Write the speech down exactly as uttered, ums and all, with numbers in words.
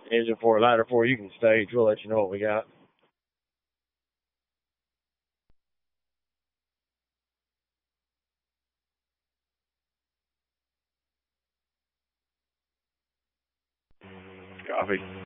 Engine four, ladder four, you can stage. We'll let you know what we got. Copy.